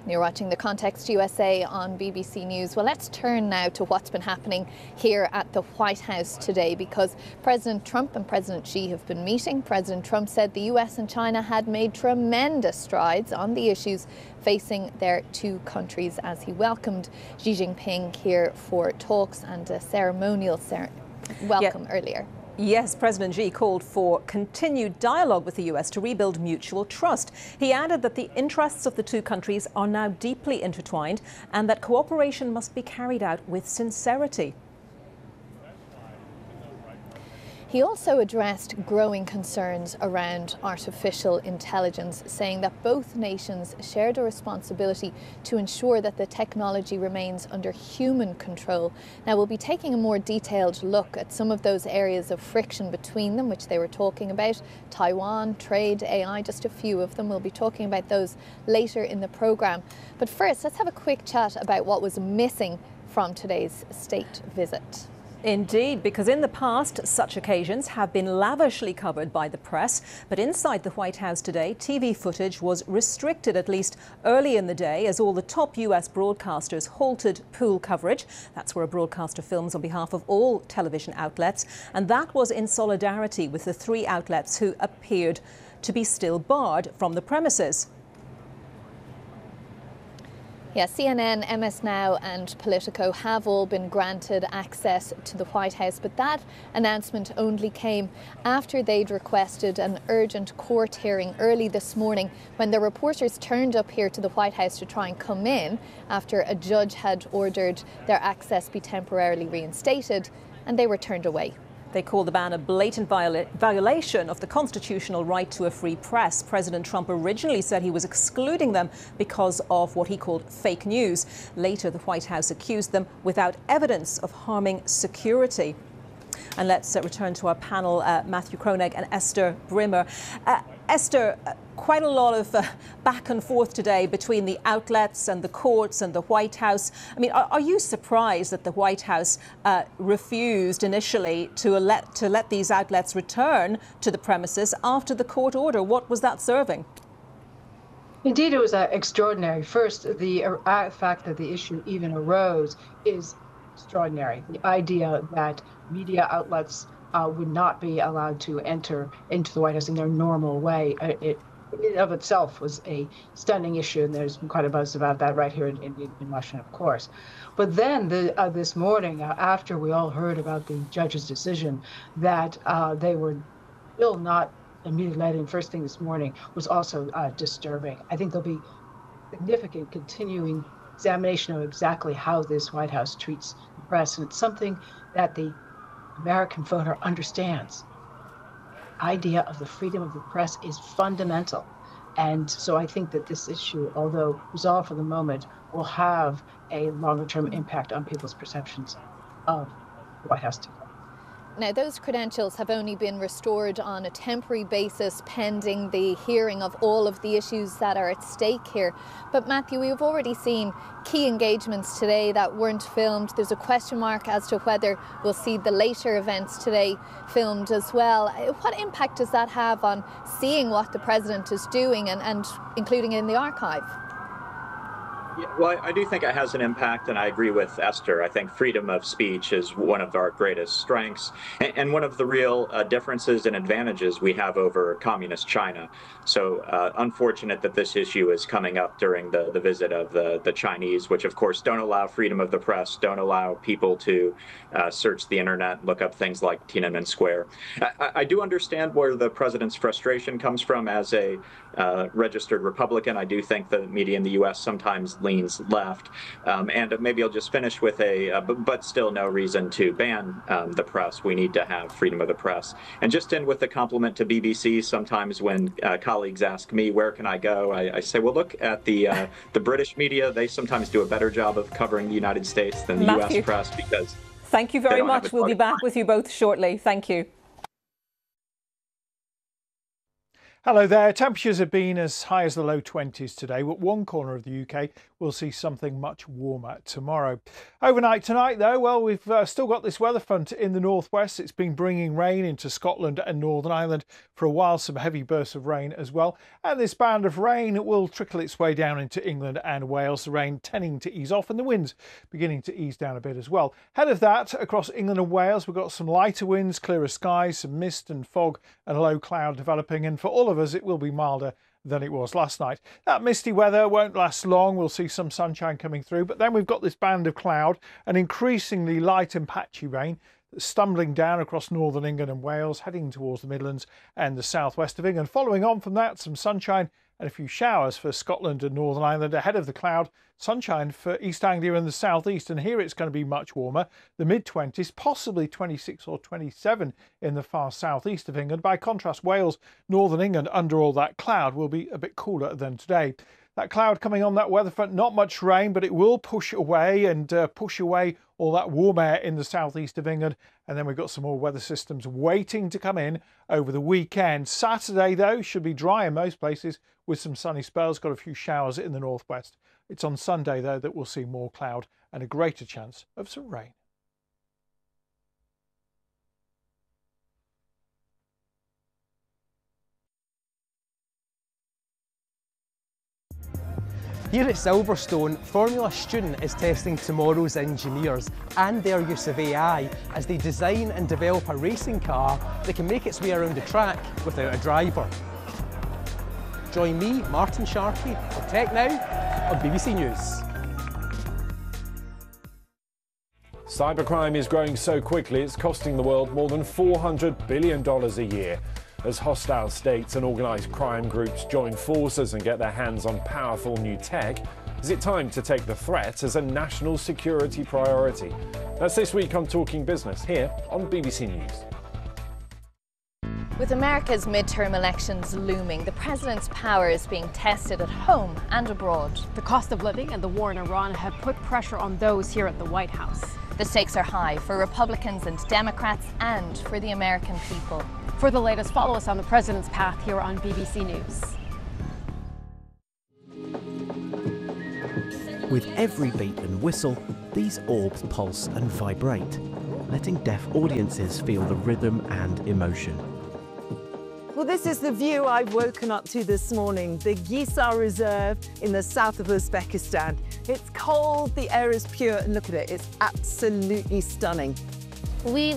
You're watching The Context USA on BBC News. Well, let's turn now to what's been happening here at the White House today, because President Trump and President Xi have been meeting. President Trump said the US and China had made tremendous strides on the issues facing their two countries as he welcomed Xi Jinping here for talks and a ceremonial welcome earlier. Yes, President Xi called for continued dialogue with the US to rebuild mutual trust. He added that the interests of the two countries are now deeply intertwined and that cooperation must be carried out with sincerity. He also addressed growing concerns around artificial intelligence, saying that both nations shared a responsibility to ensure that the technology remains under human control. Now, we'll be taking a more detailed look at some of those areas of friction between them, which they were talking about. Taiwan, trade, AI, just a few of them. We'll be talking about those later in the programme. But first, let's have a quick chat about what was missing from today's state visit. Indeed, because in the past, such occasions have been lavishly covered by the press. But inside the White House today, TV footage was restricted, at least early in the day, as all the top US broadcasters halted pool coverage. That's where a broadcaster films on behalf of all television outlets. And that was in solidarity with the three outlets who appeared to be still barred from the premises. Yeah, CNN, MS Now and Politico have all been granted access to the White House, but that announcement only came after they'd requested an urgent court hearing early this morning when the reporters turned up here to the White House to try and come in after a judge had ordered their access be temporarily reinstated, and they were turned away. They call the ban a blatant violation of the constitutional right to a free press. President Trump originally said he was excluding them because of what he called fake news. Later, the White House accused them without evidence of harming security. And let's return to our panel, Matthew Kronig and Esther Brimmer. Esther, quite a lot of back and forth today between the outlets and the courts and the White House. I mean, are you surprised that the White House refused initially to let these outlets return to the premises after the court order? What was that serving? Indeed, it was extraordinary. First, the fact that the issue even arose is extraordinary. The idea that media outlets would not be allowed to enter into the White House in their normal way, it of itself was a stunning issue, and there's been quite a buzz about that right here in Washington, of course. But then this morning, after we all heard about the judge's decision that they were still not immediately let in first thing this morning, was also disturbing. I think there'll be significant continuing examination of exactly how this White House treats the press, and it's something that the American voter understands. The idea of the freedom of the press is fundamental. And so I think that this issue, although resolved for the moment, will have a longer-term impact on people's perceptions of the White House. Now, those credentials have only been restored on a temporary basis pending the hearing of all of the issues that are at stake here. But Matthew, we've already seen key engagements today that weren't filmed. There's a question mark as to whether we'll see the later events today filmed as well. What impact does that have on seeing what the president is doing and including it in the archive? Yeah, well, I do think it has an impact, and I agree with Esther. I think freedom of speech is one of our greatest strengths and one of the real differences and advantages we have over communist China. So unfortunate that this issue is coming up during the visit of the Chinese, which of course don't allow freedom of the press, don't allow people to search the internet, look up things like Tiananmen Square. I do understand where the president's frustration comes from. As a registered Republican, I do think the media in the U.S. sometimes leans left. And maybe I'll just finish with but still no reason to ban the press. We need to have freedom of the press. And just end with a compliment to BBC. Sometimes when colleagues ask me, where can I go? I say, well, look at the British media. They sometimes do a better job of covering the United States than the Matthew, U.S. press because thank you very much. We'll be back with you both shortly. Thank you. Hello there. Temperatures have been as high as the low 20s today, but one corner of the UK will see something much warmer tomorrow. Overnight tonight, though, well, we've still got this weather front in the northwest. It's been bringing rain into Scotland and Northern Ireland for a while, some heavy bursts of rain as well. And this band of rain will trickle its way down into England and Wales, the rain tending to ease off and the winds beginning to ease down a bit as well. Ahead of that, across England and Wales, we've got some lighter winds, clearer skies, some mist and fog and low cloud developing. And for all of us, it will be milder than it was last night. That misty weather won't last long. We'll see some sunshine coming through, but then we've got this band of cloud and increasingly light and patchy rain stumbling down across northern England and Wales, heading towards the Midlands and the southwest of England. Following on from that, some sunshine and a few showers for Scotland and Northern Ireland. Ahead of the cloud, sunshine for East Anglia and the southeast, and here it's going to be much warmer, the mid-20s, possibly 26 or 27 in the far southeast of England. By contrast, Wales, Northern England, under all that cloud, will be a bit cooler than today. That cloud coming on that weather front, not much rain, but it will push away all that warm air in the southeast of England. And then we've got some more weather systems waiting to come in over the weekend. Saturday, though, should be dry in most places with some sunny spells. Got a few showers in the northwest. It's on Sunday, though, that we'll see more cloud and a greater chance of some rain. Here at Silverstone, Formula Student is testing tomorrow's engineers and their use of AI as they design and develop a racing car that can make its way around the track without a driver. Join me, Martin Sharkey, for Tech Now on BBC News. Cybercrime is growing so quickly it's costing the world more than $400 billion a year. As hostile states and organised crime groups join forces and get their hands on powerful new tech, is it time to take the threat as a national security priority? That's this week on Talking Business here on BBC News. With America's midterm elections looming, the president's power is being tested at home and abroad. The cost of living and the war in Iran have put pressure on those here at the White House. The stakes are high for Republicans and Democrats and for the American people. For the latest, follow us on the president's path here on BBC News. With every beat and whistle, these orbs pulse and vibrate, letting deaf audiences feel the rhythm and emotion. Well, this is the view I've woken up to this morning, the Gisar Reserve in the south of Uzbekistan. It's cold, the air is pure, and look at it, it's absolutely stunning. We